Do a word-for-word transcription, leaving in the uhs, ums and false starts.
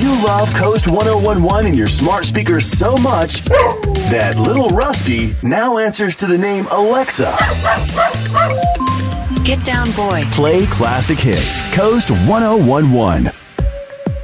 You love Coast one oh one one and your smart speaker so much that little Rusty now answers to the name Alexa. Get down, boy. Play classic hits. Coast one oh one one.